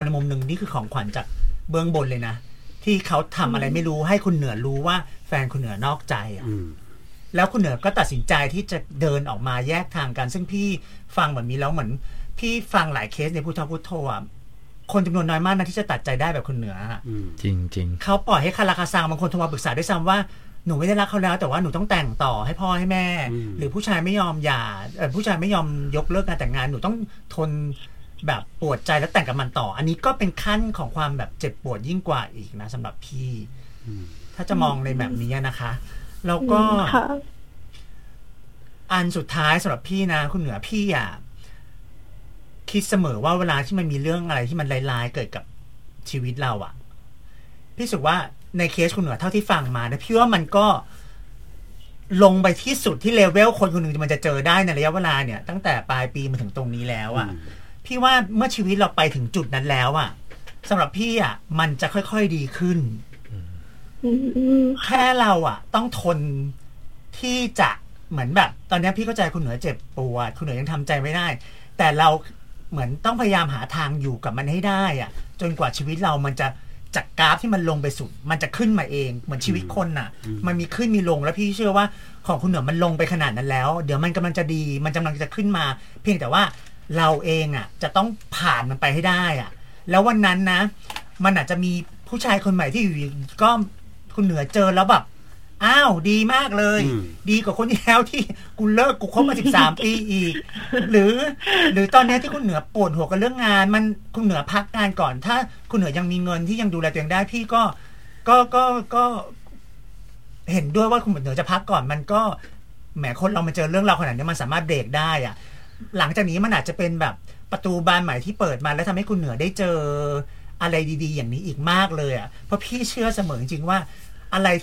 ในมุมนึงนี่คือของขวัญจากเบื้องบนเลยนะที่เขาทำอะไรไม่รู้ให้คุณเหนือรู้ว่าแฟนคุณเหนือนอกใจอ่ะแล้วคุณเหนือก็ตัดสินใจที่จะเดินออกมาแยกทางกันซึ่งพี่ฟังแบบนี้แล้วเหมือนพี่ฟังหลายเคสในพุทธพุทโธอ่ะคนจำนวนน้อยมากนะที่จะตัดใจได้แบบคุณเหนือจริงจริงเขาปล่อยให้คาราคาซังบางคนโทรมาปรึกษาด้วยซ้ำว่าหนูไม่ได้รักเขาแล้วแต่ว่าหนูต้องแต่งต่อให้พ่อให้แม่หรือผู้ชายไม่ยอมหย่าผู้ชายไม่ยอมยกเลิกการแต่งงานหนูต้องทนแบบปวดใจแล้วแต่งกับมันต่ออันนี้ก็เป็นขั้นของความแบบเจ็บปวดยิ่งกว่าอีกนะสำหรับพี่ถ้าจะมองในแบบนี้นะคะแล้วก็อันสุดท้ายสำหรับพี่นะคุณเหนือพี่อ่ะคิดเสมอว่าเวลาที่มันมีเรื่องอะไรที่มันร้ายๆเกิดกับชีวิตเราอ่ะพี่รู้สึกว่าในเคสคุณเหนือเท่าที่ฟังมานะพี่ว่ามันก็ลงไปที่สุดที่เลเวลคนคนหนึ่งมันจะเจอได้ในระยะเวลาเนี่ยตั้งแต่ปลายปีมาถึงตรงนี้แล้วอ่ะพี่ว่าเมื่อชีวิตเราไปถึงจุดนั้นแล้วอ่ะสำหรับพี่อ่ะมันจะค่อยๆดีขึ้นแค่เราอ่ะต้องทนที่จะเหมือนแบบตอนนี้พี่เข้าใจคุณเหนือเจ็บปวดคุณเหนือยังทำใจไม่ได้แต่เราเหมือนต้องพยายามหาทางอยู่กับมันให้ได้อ่ะจนกว่าชีวิตเรามันจะจากกราฟที่มันลงไปสุดมันจะขึ้นมาเองเหมือนชีวิตคนน่ะมันมีขึ้นมีลงแล้วพี่เชื่อว่าของคุณเหนือมันลงไปขนาดนั้นแล้วเดี๋ยวมันกำลังจะดีมันกำลังจะขึ้นมาเพียงแต่ว่าเราเองอ่ะจะต้องผ่านมันไปให้ได้อ่ะแล้ววันนั้นนะมันอาจจะมีผู้ชายคนใหม่ที่อยู่ก็คุณเหนือเจอแล้วแบบอ้าวดีมากเลยดีกว่าคนที่แล้วที่กูเลิกกูคบมา13 ปีอีกหรือตอนนี้ที่คุณเหนือปวดหัวกับเรื่องงานมันคุณเหนือพักงานก่อนถ้าคุณเหนือยังมีเงินที่ยังดูแลตัวเองได้พี่ก็เห็นด้วยว่าคุณเหนือจะพักก่อนมันก็แหมคนเรามาเจอเรื่องราวขนาดนี้มันสามารถเบรกได้อ่ะหลังจากนี้มันอาจจะเป็นแบบประตูบานใหม่ที่เปิดมาแล้วทำให้คุณเหนือได้เจออะไรดีๆอย่างนี้อีกมากเลยอ่ะเพราะพี่เชื่อเสมอจริงๆว่าอะไร